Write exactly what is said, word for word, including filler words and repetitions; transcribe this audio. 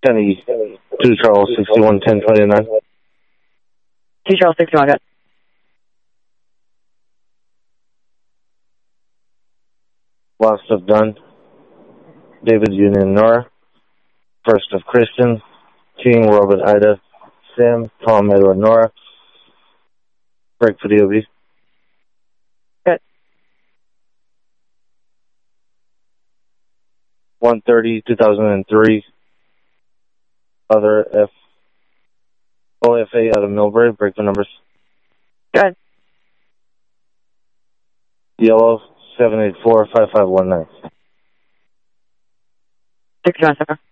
Kenny, two Charles, sixty-one ten twenty-nine. two Charles, sixty-one, good. Last of Dunn, David Union Nora, First of Christian, King Robert Ida, Sam, Tom Edward Nora, break for D O B. Good. one thirty, two thousand three, other F, O F A out of Millbrae, break for numbers. Good. Yellow, seven eight four, five five one nine. sixty-one, sir.